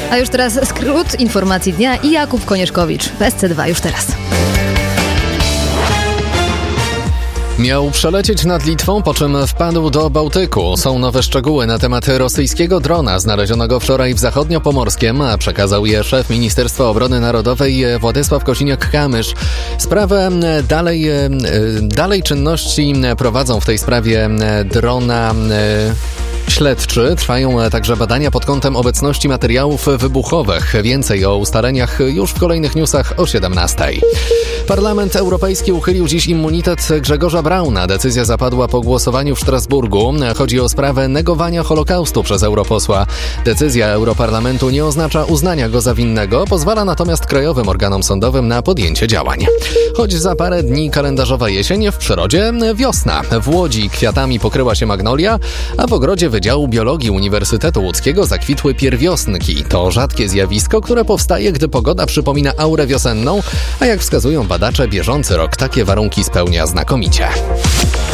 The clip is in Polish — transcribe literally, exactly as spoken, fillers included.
A już teraz skrót informacji dnia i Jakub Konieczkowicz w S C dwa już teraz. Miał przelecieć nad Litwą, po czym wpadł do Bałtyku. Są nowe szczegóły na temat rosyjskiego drona znalezionego wczoraj w Zachodniopomorskiem, a przekazał je szef Ministerstwa Obrony Narodowej Władysław Kosiniak-Kamysz. Sprawę dalej, dalej czynności prowadzą w tej sprawie drona śledczy. Trwają także badania pod kątem obecności materiałów wybuchowych. Więcej o ustaleniach już w kolejnych newsach o siedemnastej. Parlament Europejski uchylił dziś immunitet Grzegorza Brauna. Decyzja zapadła po głosowaniu w Strasburgu. Chodzi o sprawę negowania Holokaustu przez europosła. Decyzja Europarlamentu nie oznacza uznania go za winnego, pozwala natomiast krajowym organom sądowym na podjęcie działań. Choć za parę dni kalendarzowa jesień, w przyrodzie wiosna. W Łodzi kwiatami pokryła się magnolia, a w ogrodzie Wydziału Biologii Uniwersytetu Łódzkiego zakwitły pierwiosnki. To rzadkie zjawisko, które powstaje, gdy pogoda przypomina aurę wiosenną, a jak wskazują badacze, bieżący rok takie warunki spełnia znakomicie.